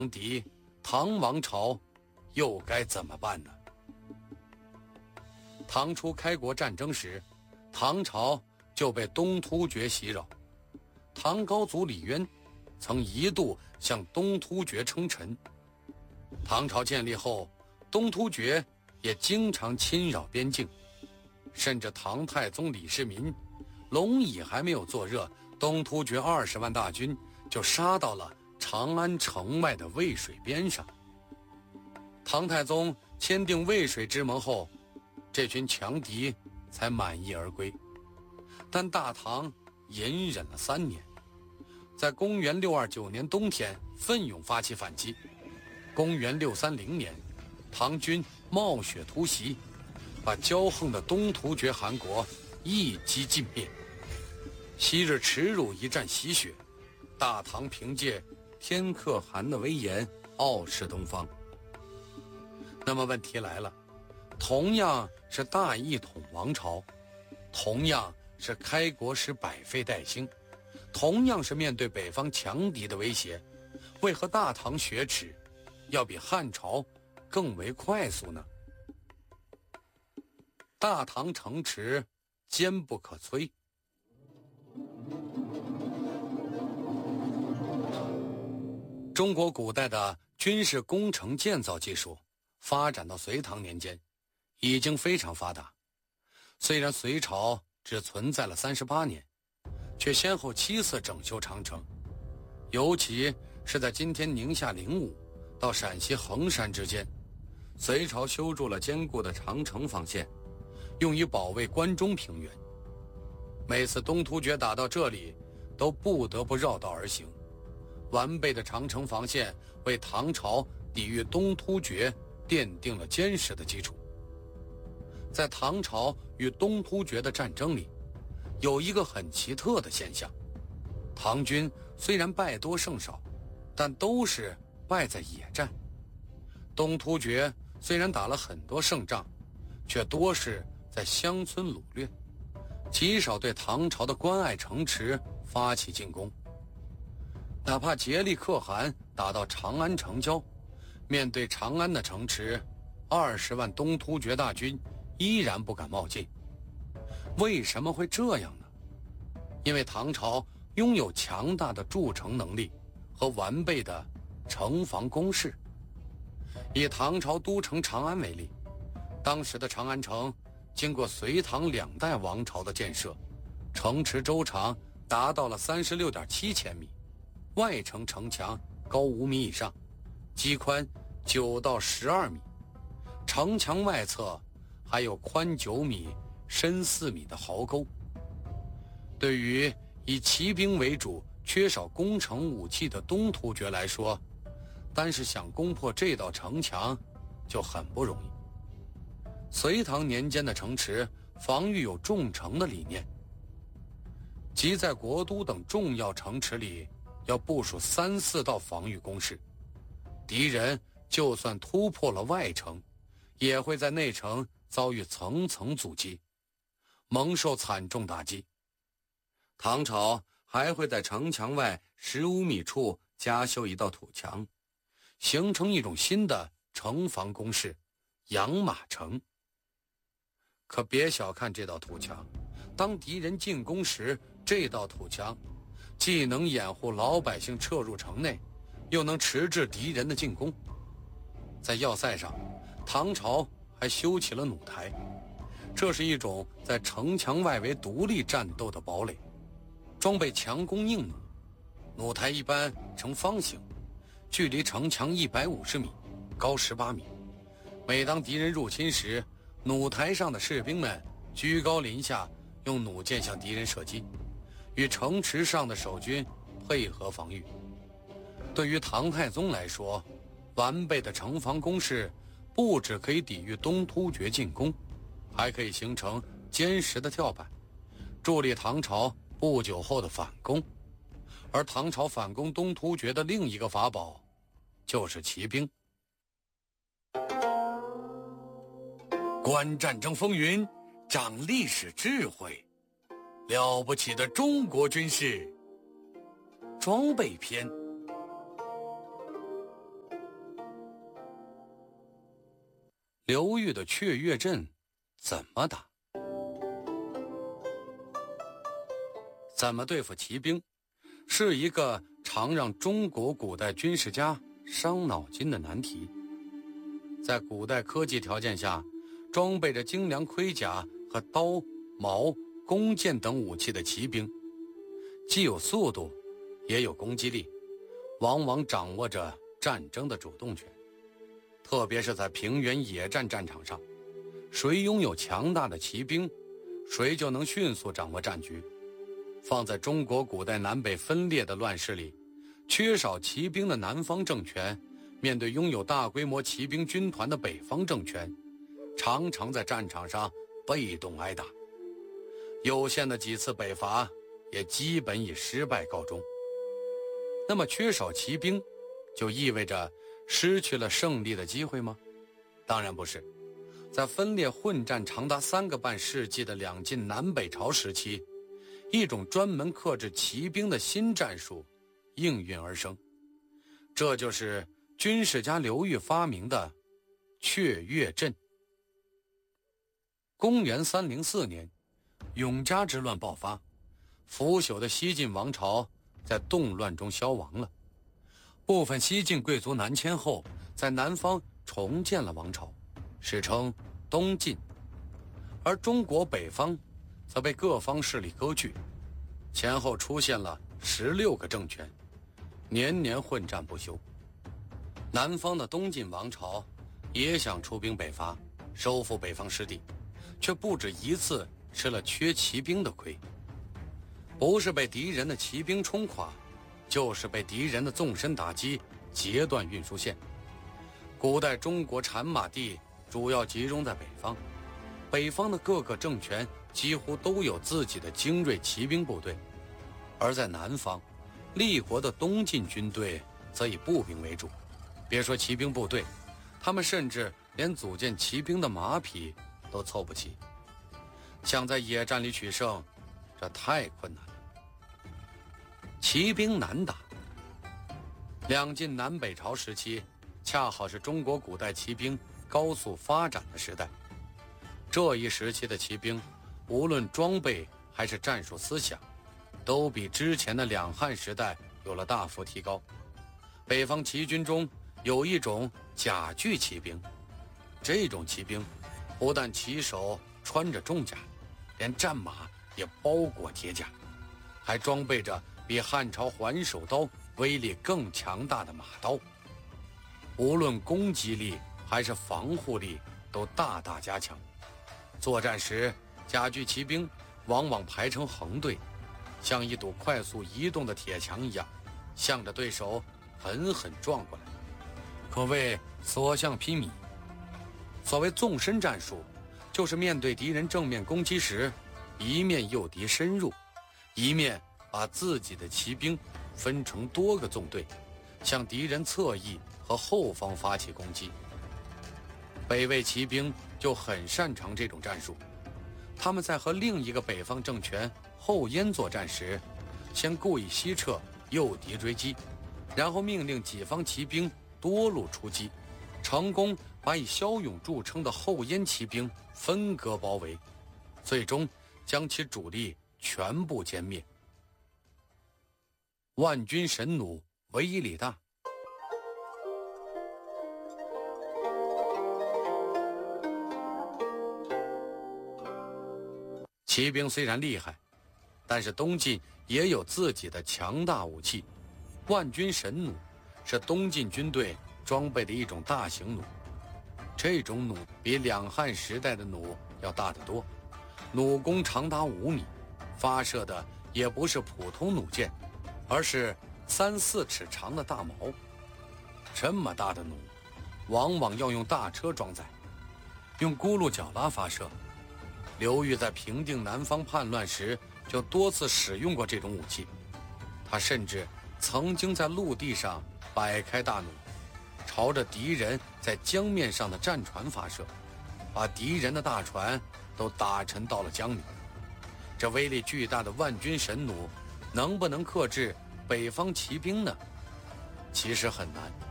敌唐王朝又该怎么办呢？唐初开国战争时，唐朝就被东突厥袭扰。唐高祖李渊曾一度向东突厥称臣。唐朝建立后，东突厥也经常侵扰边境，甚至唐太宗李世民龙椅还没有坐热，东突厥20万大军就杀到了长安城外的渭水边上。唐太宗签订渭水之盟后，这群强敌才满意而归。但大唐隐忍了3年，在公元629年冬天奋勇发起反击。公元630年，唐军冒雪突袭，把骄横的东突厥汗国一击尽灭。昔日耻辱一战洗雪，大唐凭借天可汗的威严傲视东方。那么问题来了，同样是大一统王朝，同样是开国时百废待兴，同样是面对北方强敌的威胁，为何大唐雪耻要比汉朝更为快速呢？大唐城池坚不可摧。中国古代的军事工程建造技术发展到隋唐年间已经非常发达，虽然隋朝只存在了38年，却先后7次整修长城，尤其是在今天宁夏灵武到陕西衡山之间，隋朝修筑了坚固的长城防线，用于保卫关中平原。每次东突厥打到这里，都不得不绕道而行。完备的长城防线为唐朝抵御东突厥奠定了坚实的基础。在唐朝与东突厥的战争里，有一个很奇特的现象，唐军虽然败多胜少，但都是败在野战。东突厥虽然打了很多胜仗，却多是在乡村掳掠，极少对唐朝的关隘城池发起进攻。哪怕颉利可汗打到长安城郊，面对长安的城池，20万东突厥大军依然不敢冒进。为什么会这样呢？因为唐朝拥有强大的筑城能力和完备的城防工事。以唐朝都城长安为例，当时的长安城经过隋唐2代王朝的建设，城池周长达到了36.7千米，外城城墙高5米以上，基宽9到12米，城墙外侧还有宽9米、深4米的壕沟。对于以骑兵为主、缺少攻城武器的东突厥来说，单是想攻破这道城墙就很不容易。隋唐年间的城池防御有重城的理念，即在国都等重要城池里要部署3、4道防御工事，敌人就算突破了外城，也会在内城遭遇层层阻击，蒙受惨重打击。唐朝还会在城墙外15米处加修一道土墙，形成一种新的城防工事——养马城。可别小看这道土墙，当敌人进攻时，这道土墙既能掩护老百姓撤入城内，又能迟滞敌人的进攻。在要塞上，唐朝还修起了弩台，这是一种在城墙外围独立战斗的堡垒，装备强攻硬弩。弩台一般呈方形，距离城墙150米，高18米。每当敌人入侵时，弩台上的士兵们居高临下，用弩箭向敌人射击，与城池上的守军配合防御。对于唐太宗来说，完备的城防工事不只可以抵御东突厥进攻，还可以形成坚实的跳板，助力唐朝不久后的反攻。而唐朝反攻东突厥的另一个法宝就是骑兵。观战争风云，长历史智慧，了不起的中国军事装备篇。 刘裕的雀跃阵怎么打？怎么对付骑兵，是一个常让中国古代军事家伤脑筋的难题。在古代科技条件下，装备着精良盔甲和刀、矛、弓箭等武器的骑兵，既有速度，也有攻击力，往往掌握着战争的主动权。特别是在平原野战战场上，谁拥有强大的骑兵，谁就能迅速掌握战局。放在中国古代南北分裂的乱世里，缺少骑兵的南方政权面对拥有大规模骑兵军团的北方政权，常常在战场上被动挨打。有限的几次北伐也基本以失败告终。那么缺少骑兵就意味着失去了胜利的机会吗？当然不是。在分裂混战长达3个半世纪的两晋南北朝时期，一种专门克制骑兵的新战术应运而生，这就是军事家刘裕发明的雀跃阵。公元304年，永嘉之乱爆发，腐朽的西晋王朝在动乱中消亡了。部分西晋贵族南迁后，在南方重建了王朝，史称东晋。而中国北方则被各方势力割据，前后出现了16个政权，年年混战不休。南方的东晋王朝也想出兵北伐，收复北方失地，却不止一次吃了缺骑兵的亏。不是被敌人的骑兵冲垮，就是被敌人的纵深打击截断运输线。古代中国产马地主要集中在北方，北方的各个政权几乎都有自己的精锐骑兵部队，而在南方，立国的东晋军队则以步兵为主。别说骑兵部队，他们甚至连组建骑兵的马匹都凑不齐。想在野战里取胜，这太困难了。骑兵难打。两晋南北朝时期，恰好是中国古代骑兵高速发展的时代。这一时期的骑兵，无论装备还是战术思想，都比之前的两汉时代有了大幅提高。北方骑军中有一种甲具骑兵，这种骑兵不但骑手穿着重甲，连战马也包裹铁甲，还装备着比汉朝环首刀威力更强大的马刀，无论攻击力还是防护力都大大加强。作战时，甲具骑兵往往排成横队，像一堵快速移动的铁墙一样，向着对手狠狠撞过来，可谓所向披靡。所谓纵深战术，就是面对敌人正面攻击时，一面诱敌深入，一面把自己的骑兵分成多个纵队，向敌人侧翼和后方发起攻击。北魏骑兵就很擅长这种战术，他们在和另一个北方政权后燕作战时，先故意西撤诱敌追击，然后命令己方骑兵多路出击，成功把以骁勇著称的后燕骑兵分割包围，最终将其主力全部歼灭。万军神弩威力大。骑兵虽然厉害，但是东晋也有自己的强大武器。万军神弩是东晋军队装备的一种大型弩，这种弩比两汉时代的弩要大得多，弩弓长达5米，发射的也不是普通弩箭，而是3、4尺长的大矛。这么大的弩，往往要用大车装载，用轱辘脚拉发射。刘裕在平定南方叛乱时，就多次使用过这种武器。他甚至曾经在陆地上摆开大弩，朝着敌人在江面上的战船发射，把敌人的大船都打沉到了江里。这威力巨大的万军神弩，能不能克制北方骑兵呢？其实很难。